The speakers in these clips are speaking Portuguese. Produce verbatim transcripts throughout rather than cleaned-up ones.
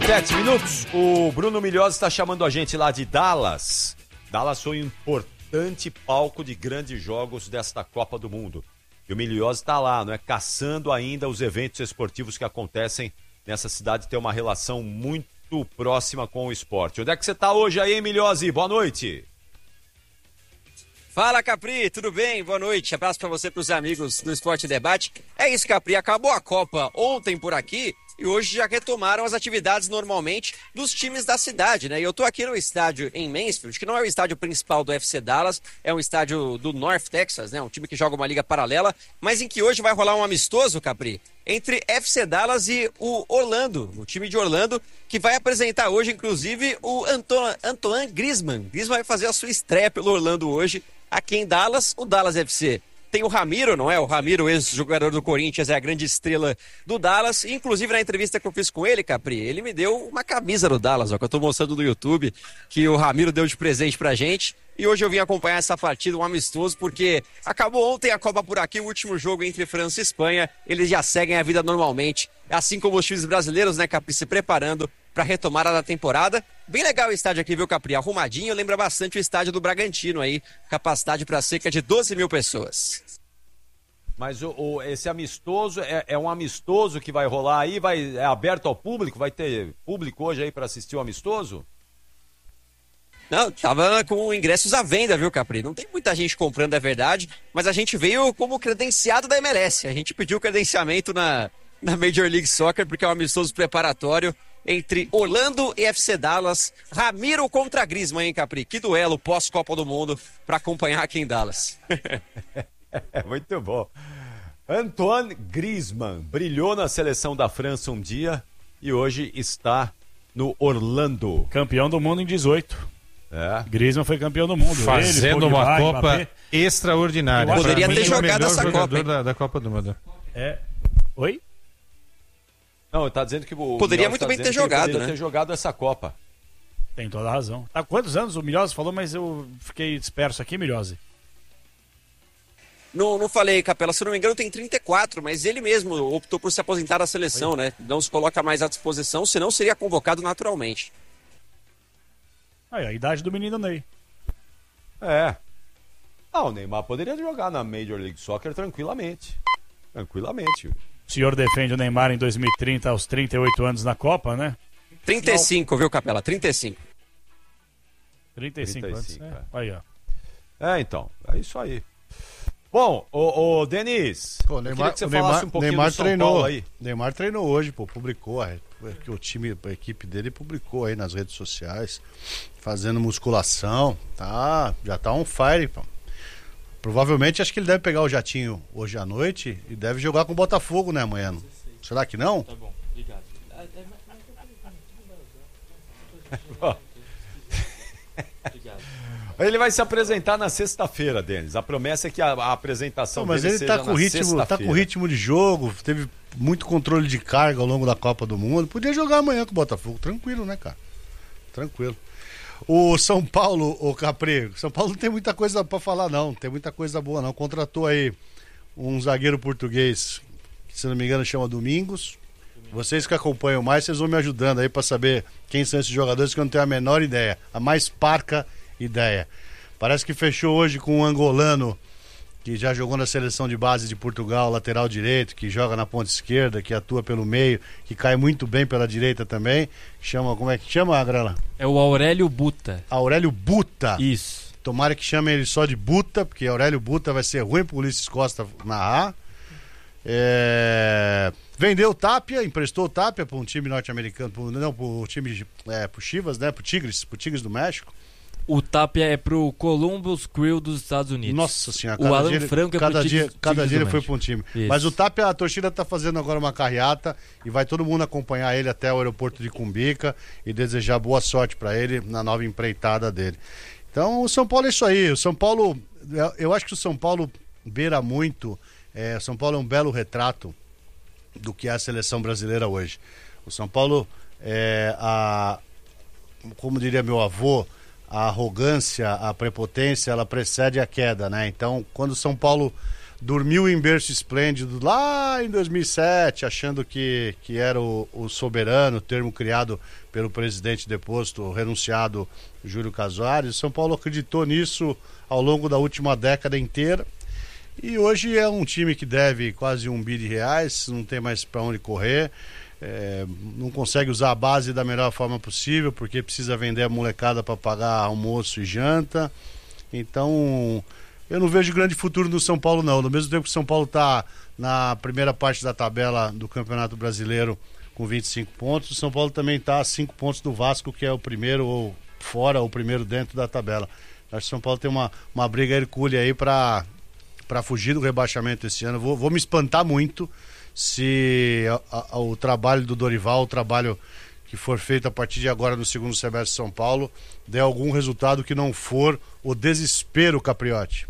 Sete minutos. O Bruno Milhozzi está chamando a gente lá de Dallas. Dallas foi um importante palco de grandes jogos desta Copa do Mundo. E o Milhozzi está lá, não é? Caçando ainda os eventos esportivos que acontecem nessa cidade, tem uma relação muito próxima com o esporte. Onde é que você está hoje aí, Milhozzi? Boa noite. Fala, Capri, tudo bem? Boa noite. Abraço para você e para os amigos do Esporte Debate. É isso, Capri, acabou a Copa ontem por aqui e hoje já retomaram as atividades normalmente dos times da cidade, né? E eu tô aqui no estádio em Mansfield, que não é o estádio principal do F C Dallas, é um estádio do North Texas, né? Um time que joga uma liga paralela, mas em que hoje vai rolar um amistoso, Capri, entre F C Dallas e o Orlando, o time de Orlando, que vai apresentar hoje, inclusive, o Antoine, Antoine Griezmann. Griezmann vai fazer a sua estreia pelo Orlando hoje, aqui em Dallas, o Dallas F C. Tem o Ramiro, não é? O Ramiro, ex-jogador do Corinthians, é a grande estrela do Dallas. Inclusive, na entrevista que eu fiz com ele, Capri, ele me deu uma camisa do Dallas, ó, que eu tô mostrando no YouTube, que o Ramiro deu de presente pra gente. E hoje eu vim acompanhar essa partida, um amistoso, porque acabou ontem a Copa por aqui, o último jogo entre França e Espanha. Eles já seguem a vida normalmente, assim como os times brasileiros, né, Capri, se preparando para retomar a temporada. Bem legal o estádio aqui, viu, Capri? Arrumadinho, lembra bastante o estádio do Bragantino aí, capacidade para cerca de doze mil pessoas. Mas o, o, esse amistoso, é, é um amistoso que vai rolar aí, vai, é aberto ao público? Vai ter público hoje aí para assistir o amistoso? Não, tava com ingressos à venda, viu, Capri? Não tem muita gente comprando, é verdade, mas a gente veio como credenciado da M L S. A gente pediu credenciamento na, na Major League Soccer, porque é um amistoso preparatório entre Orlando e F C Dallas. Ramiro contra Griezmann, hein, Capri? Que duelo pós-Copa do Mundo para acompanhar aqui em Dallas. É muito bom. Antoine Griezmann brilhou na seleção da França um dia e hoje está no Orlando. Campeão do mundo em dezoito. É. Griezmann foi campeão do mundo. Fazendo Ele, uma Pogba, Copa Mbappé. extraordinária. Poderia Pra ter mim, jogado o melhor essa jogador Copa, da, da Copa do Mundo. É. Oi? Não, tá dizendo que o Poderia Milhozzi muito tá bem dizendo ter que ele jogado, poderia né? ter jogado essa Copa. Tem toda a razão. Há quantos anos o Milhozzi falou, mas eu fiquei disperso aqui, Milhozzi. Não, não falei, Capela, se não me engano tem trinta e quatro, mas ele mesmo optou por se aposentar da seleção, né? Não se coloca mais à disposição, senão seria convocado naturalmente. Aí, a idade do menino Ney. É. Ah, o Neymar poderia jogar na Major League Soccer tranquilamente. Tranquilamente. O senhor defende o Neymar em dois mil e trinta aos trinta e oito anos na Copa, né? trinta e cinco, viu, Capela? trinta e cinco. trinta e cinco, trinta e anos. cinco, É. é. Aí, ó. É, então. É isso aí. Bom, ô, ô Denis, Pô, eu Neymar, queria que você o falasse Neymar, um pouquinho Neymar do São treinou, Paulo aí. Neymar treinou hoje, pô, publicou, é, que o time, a equipe dele publicou aí nas redes sociais, fazendo musculação, tá, já tá on fire, pô. Provavelmente acho que ele deve pegar o jatinho hoje à noite e deve jogar com o Botafogo, né, amanhã. Será que não? Tá bom, obrigado. Ele vai se apresentar na sexta-feira, Denis. A promessa é que a, a apresentação Não, mas dele ele seja tá com na ritmo, tá sexta-feira. com ritmo de jogo, teve muito controle de carga ao longo da Copa do Mundo. Podia jogar amanhã com o Botafogo, tranquilo, né, cara? Tranquilo. O São Paulo, o Capri, São Paulo não tem muita coisa pra falar, não. Não tem muita coisa boa, não. Contratou aí um zagueiro português, que se não me engano chama Domingos. Vocês que acompanham mais, vocês vão me ajudando aí pra saber quem são esses jogadores, que eu não tenho a menor ideia. A mais parca ideia. Parece que fechou hoje com um angolano que já jogou na seleção de base de Portugal, lateral direito, que joga na ponta esquerda, que atua pelo meio, que cai muito bem pela direita também. Chama, como é que chama, Agrela? É o Aurélio Buta. Aurélio Buta. Isso. Tomara que chamem ele só de Buta, porque Aurélio Buta vai ser ruim pro Ulisses Costa narrar. É... Vendeu o Tapia, emprestou o Tapia para um time norte-americano, pro, não, pro time, é, pro Chivas, né, pro Tigres, pro Tigres do México. O Tapia é pro Columbus Crew dos Estados Unidos. Nossa senhora, o cada Alan dia, ele- Franco é cada pro dia, Tigres, cada Tigres dia do ele foi México. para um time. Isso. Mas o Tapia, a torcida tá fazendo agora uma carreata e vai todo mundo acompanhar ele até o aeroporto de Cumbica e desejar boa sorte para ele na nova empreitada dele. Então o São Paulo é isso aí. O São Paulo, eu- eu acho que o São Paulo beira muito. É, São Paulo é um belo retrato do que é a seleção brasileira hoje. O São Paulo, é, a, como diria meu avô, a arrogância, a prepotência, ela precede a queda, né? Então, quando o São Paulo dormiu em berço esplêndido lá em dois mil e sete, achando que, que era o, o soberano, termo criado pelo presidente deposto, renunciado Júlio Casares. São Paulo acreditou nisso ao longo da última década inteira e hoje é um time que deve quase um bi de reais, não tem mais para onde correr, é, não consegue usar a base da melhor forma possível porque precisa vender a molecada para pagar almoço e janta. Então eu não vejo grande futuro no São Paulo não, no mesmo tempo que o São Paulo está na primeira parte da tabela do Campeonato Brasileiro com vinte e cinco pontos, o São Paulo também está a cinco pontos do Vasco, que é o primeiro ou fora, ou o primeiro dentro da tabela. Acho que o São Paulo tem uma, uma briga hercúlea aí para para fugir do rebaixamento esse ano. Vou, vou me espantar muito se a, a, o trabalho do Dorival, o trabalho que for feito a partir de agora no segundo semestre de São Paulo, der algum resultado que não for o desespero, Capriotti.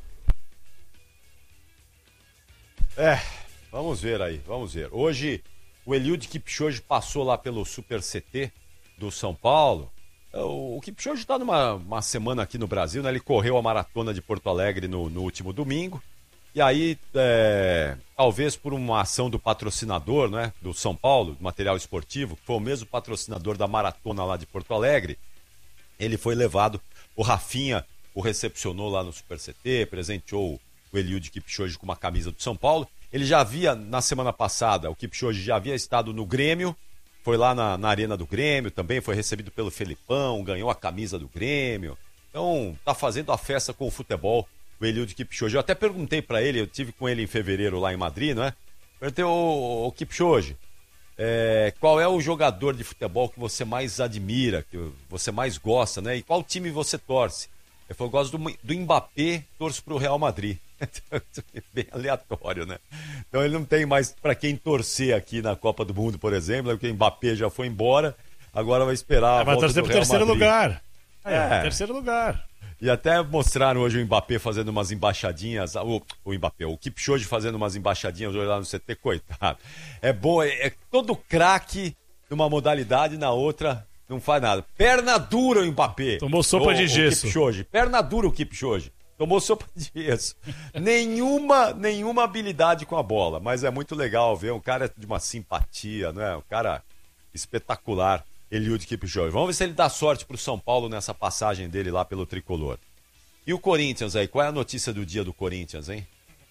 É, vamos ver aí, vamos ver. Hoje o Eliud Kipchoge passou lá pelo Super C T do São Paulo. O, o Kipchoge está numa uma semana aqui no Brasil, né? Ele correu a maratona de Porto Alegre no, no último domingo. E aí, é, talvez por uma ação do patrocinador, né, do São Paulo, do material esportivo, que foi o mesmo patrocinador da maratona lá de Porto Alegre, ele foi levado, o Rafinha o recepcionou lá no Super C T, presenteou o Eliud Kipchoge com uma camisa do São Paulo. Ele já havia, na semana passada, o Kipchoge já havia estado no Grêmio, foi lá na, na Arena do Grêmio também, foi recebido pelo Felipão, ganhou a camisa do Grêmio. Então, tá fazendo a festa com o futebol, o Eliud Kipchoge. Eu até perguntei pra ele, eu tive com ele em fevereiro lá em Madrid, né? Perguntei, ô, ô Kipchoge, é, qual é o jogador de futebol que você mais admira, que você mais gosta, né? E qual time você torce? Ele falou, eu gosto do, do Mbappé, torço pro Real Madrid. Bem aleatório, né? Então ele não tem mais para quem torcer aqui na Copa do Mundo, por exemplo, porque o Mbappé já foi embora, agora vai esperar a vai volta torcer do pro Real terceiro Madrid. lugar. Aí, ó, É. terceiro lugar. E até mostraram hoje o Mbappé fazendo umas embaixadinhas, o, o Mbappé, o Kipchoge fazendo umas embaixadinhas hoje lá no C T, coitado. É bom, é, é todo craque numa modalidade, na outra não faz nada. Perna dura o Mbappé. Tomou sopa o, de o gesso. Kipchoge. Perna dura o Kipchoge. Tomou sopa de gesso. nenhuma, nenhuma habilidade com a bola, mas é muito legal ver um cara de uma simpatia, né? Um cara espetacular, Eliud Kipchoge. Vamos ver se ele dá sorte pro São Paulo nessa passagem dele lá pelo Tricolor. E o Corinthians aí? Qual é a notícia do dia do Corinthians, hein?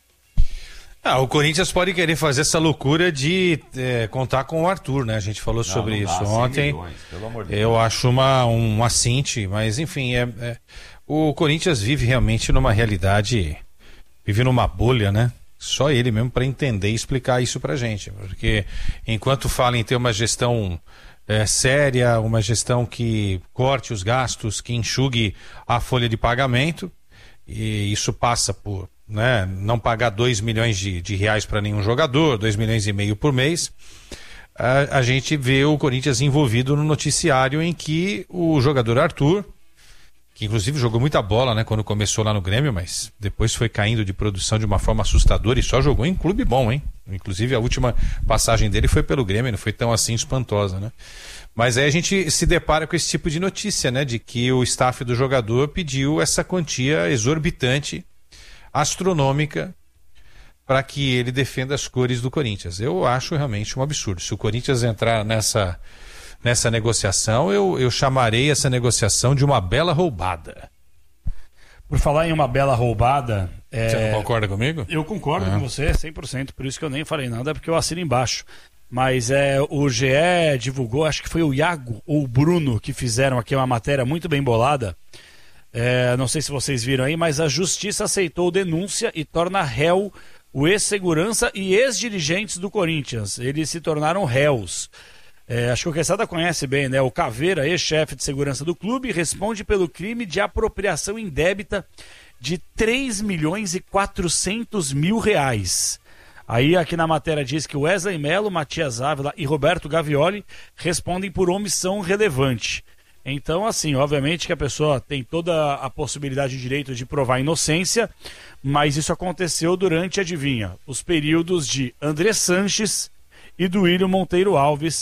Ah, o Corinthians pode querer fazer essa loucura de é, contar com o Arthur, né? A gente falou não, sobre não dá, isso ontem. Milhões, pelo amor de Deus. Eu acho uma, um assinte, mas enfim, é, é, o Corinthians vive realmente numa realidade, vive numa bolha, né? Só ele mesmo para entender e explicar isso pra gente. Porque enquanto fala em ter uma gestão é, séria, uma gestão que corte os gastos, que enxugue a folha de pagamento, e isso passa por, né, não pagar dois milhões de, de reais para nenhum jogador, dois milhões e meio por mês, a, a gente vê o Corinthians envolvido no noticiário em que o jogador Arthur, que inclusive jogou muita bola, né, quando começou lá no Grêmio, mas depois foi caindo de produção de uma forma assustadora e só jogou em clube bom, hein? Inclusive a última passagem dele foi pelo Grêmio, não foi tão assim espantosa, né? Mas aí a gente se depara com esse tipo de notícia, né, de que o staff do jogador pediu essa quantia exorbitante, astronômica, para que ele defenda as cores do Corinthians. Eu acho realmente um absurdo. Se o Corinthians entrar nessa, nessa negociação, eu, eu chamarei essa negociação de uma bela roubada. Por falar em uma bela roubada... É... Você não concorda comigo? Eu concordo é. com você, cem por cento, por isso que eu nem falei nada, porque eu assino embaixo. Mas é, o G E divulgou, acho que foi o Iago ou o Bruno que fizeram aqui uma matéria muito bem bolada. É, não sei se vocês viram aí, mas a Justiça aceitou denúncia e torna réu o ex-segurança e ex-dirigentes do Corinthians. Eles se tornaram réus. É, acho que o Quesada conhece bem, né? O Caveira, ex-chefe de segurança do clube, responde pelo crime de apropriação indébita de três milhões e quatrocentos mil reais. Aí aqui na matéria diz que Wesley Melo, Matias Ávila e Roberto Gavioli respondem por omissão relevante. Então, assim, obviamente que a pessoa tem toda a possibilidade e direito de provar inocência, mas isso aconteceu durante, adivinha, os períodos de André Sanches e do William Monteiro Alves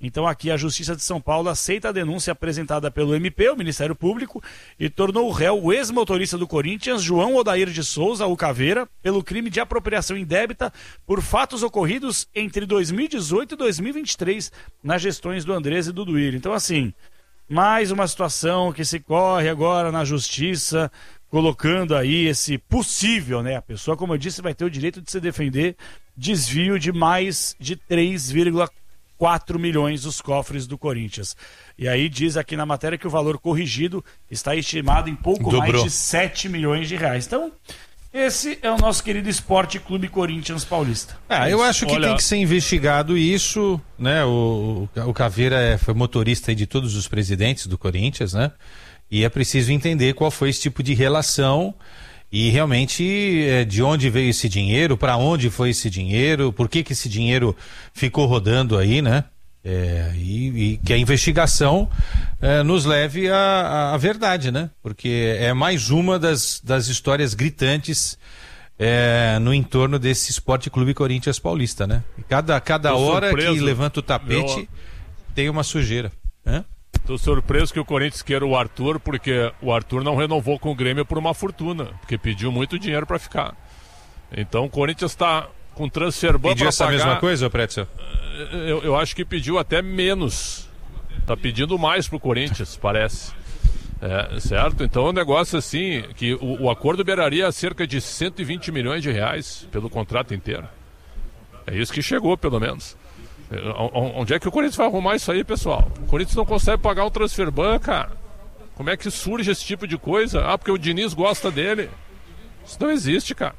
Então aqui a Justiça de São Paulo aceita a denúncia apresentada pelo M P, o Ministério Público, e tornou o réu o ex-motorista do Corinthians, João Odair de Souza, o Caveira, pelo crime de apropriação indébita por fatos ocorridos entre dois mil e dezoito e dois mil e vinte e três nas gestões do Andrés e do Duílio. Então assim, mais uma situação que se corre agora na Justiça, colocando aí esse possível, né? A pessoa, como eu disse, vai ter o direito de se defender, desvio de mais de três vírgula quatro milhões dos cofres do Corinthians. E aí diz aqui na matéria que o valor corrigido está estimado em pouco Dobrou. mais de sete milhões de reais. Então, esse é o nosso querido Esporte Clube Corinthians Paulista. Ah, eu acho que Olha... tem que ser investigado isso, né? O, o Caveira é, foi motorista de todos os presidentes do Corinthians, né? E é preciso entender qual foi esse tipo de relação e realmente é, de onde veio esse dinheiro, para onde foi esse dinheiro, por que que esse dinheiro ficou rodando aí, né? É, e, e que a investigação é, nos leve à, à verdade, né? Porque é mais uma das, das histórias gritantes é, no entorno desse Esporte Clube Corinthians Paulista, né? E cada, cada hora surpreso. que levanta o tapete Eu... tem uma sujeira, né? Tô surpreso que o Corinthians queira o Arthur, porque o Arthur não renovou com o Grêmio por uma fortuna, porque pediu muito dinheiro para ficar. Então o Corinthians está com transfer ban Pediu essa pagar... mesma coisa, Pretzel? Eu, eu acho que pediu até menos. Tá pedindo mais pro Corinthians, parece. É, certo? Então é um negócio assim, que o, o acordo beiraria cerca de cento e vinte milhões de reais pelo contrato inteiro. É isso que chegou, pelo menos. Onde é que o Corinthians vai arrumar isso aí, pessoal? O Corinthians não consegue pagar um transfer ban, cara. Como é que surge esse tipo de coisa? Ah, porque o Diniz gosta dele. Isso não existe, cara.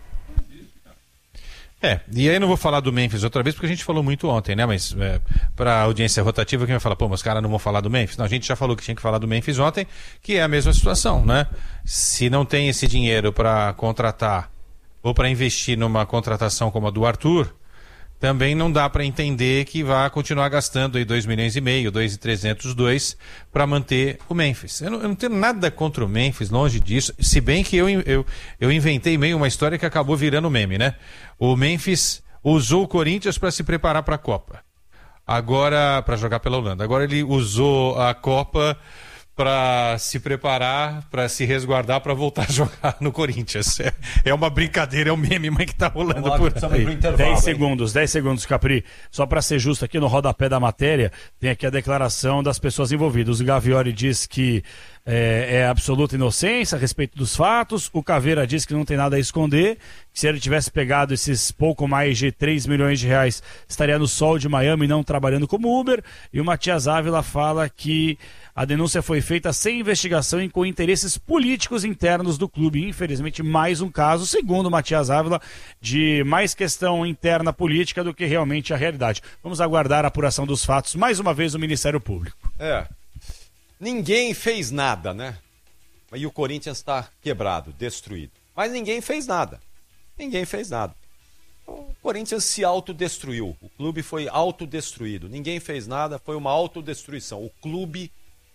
É, e aí não vou falar do Memphis outra vez, porque a gente falou muito ontem, né? Mas é, para audiência rotativa, quem vai falar, pô, mas os caras não vão falar do Memphis? Não, a gente já falou que tinha que falar do Memphis ontem, que é a mesma situação, né? Se não tem esse dinheiro para contratar ou para investir numa contratação como a do Arthur, também não dá para entender que vai continuar gastando aí dois milhões e meio, dois e trezentos, dois para manter o Memphis. Eu não, eu não tenho nada contra o Memphis, longe disso, se bem que eu, eu, eu inventei meio uma história que acabou virando meme, né? O Memphis usou o Corinthians para se preparar para a Copa. Agora, para jogar pela Holanda. Agora ele usou a Copa para se preparar, para se resguardar, para voltar a jogar no Corinthians. É, é uma brincadeira, é um meme, mas que tá rolando lá, por aí. dez segundos, dez segundos, Capri. Só para ser justo aqui no rodapé da matéria, tem aqui a declaração das pessoas envolvidas. O Gavioli diz que é, é absoluta inocência a respeito dos fatos. O Caveira diz que não tem nada a esconder. Que se ele tivesse pegado esses pouco mais de três milhões de reais, estaria no sol de Miami, não trabalhando como Uber. E o Matias Ávila fala que a denúncia foi feita sem investigação e com interesses políticos internos do clube. Infelizmente, mais um caso, segundo o Matias Ávila, de mais questão interna política do que realmente a realidade. Vamos aguardar a apuração dos fatos, mais uma vez, do Ministério Público. É. Ninguém fez nada, né? E o Corinthians está quebrado, destruído. Mas ninguém fez nada. Ninguém fez nada. O Corinthians se autodestruiu. O clube foi autodestruído. Ninguém fez nada, foi uma autodestruição. O clube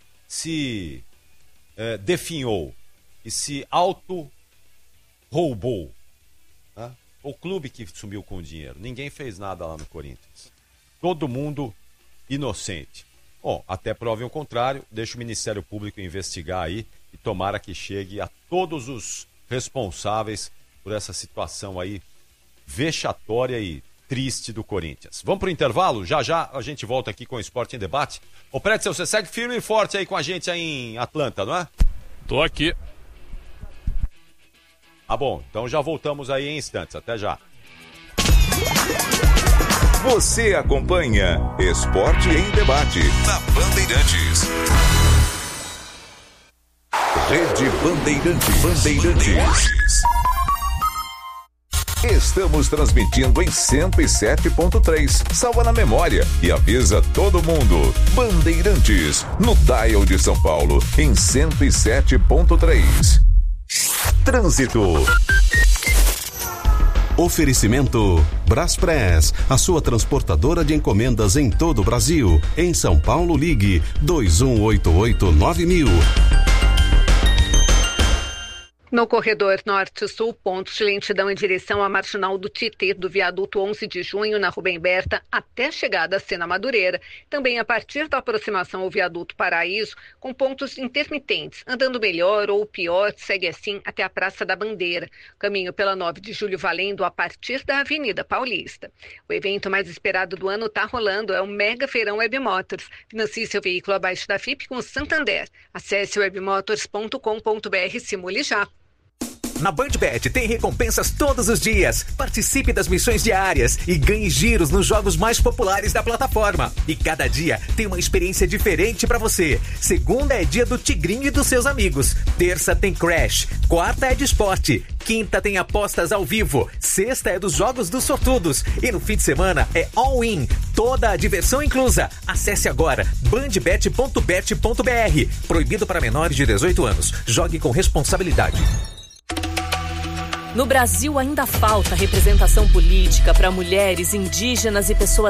se é, definhou e se auto-roubou. Né? O clube que sumiu com o dinheiro. Ninguém fez nada lá no Corinthians. Todo mundo inocente. Bom, até provem o contrário, deixa o Ministério Público investigar aí e tomara que chegue a todos os responsáveis por essa situação aí vexatória e triste do Corinthians. Vamos pro intervalo? Já já a gente volta aqui com o Esporte em Debate. Ô Pretzel, você segue firme e forte aí com a gente aí em Atlanta, não é? Tô aqui. Ah, bom, então já voltamos aí em instantes. Até já. Você acompanha Esporte em Debate na Bandeirantes. Rede Bandeirantes. Bandeirantes. Estamos transmitindo em cento e sete ponto três. Salva na memória e avisa todo mundo. Bandeirantes, no dial de São Paulo, em cento e sete ponto três. Trânsito. Oferecimento Braspress, a sua transportadora de encomendas em todo o Brasil. Em São Paulo, ligue dois um oito oito nove mil. No corredor norte-sul, pontos de lentidão em direção à marginal do Tietê, do viaduto onze de junho, na Rubem Berta, até a chegada à Sena Madureira. Também a partir da aproximação ao viaduto Paraíso, com pontos intermitentes. Andando melhor ou pior, segue assim até a Praça da Bandeira. Caminho pela nove de julho valendo a partir da Avenida Paulista. O evento mais esperado do ano está rolando, é o Mega Feirão Web Motors. Financie seu veículo abaixo da F I P com o Santander. Acesse webmotors ponto com ponto b r e simule já. Na BandBet tem recompensas todos os dias. Participe das missões diárias e ganhe giros nos jogos mais populares da plataforma. E cada dia tem uma experiência diferente pra você. Segunda é dia do Tigrinho e dos seus amigos. Terça tem Crash. Quarta é de esporte. Quinta tem apostas ao vivo. Sexta é dos jogos dos sortudos. E no fim de semana é all-in. Toda a diversão inclusa. Acesse agora bandbet ponto bet ponto b r. Proibido para menores de dezoito anos. Jogue com responsabilidade. No Brasil ainda falta representação política para mulheres, indígenas e pessoas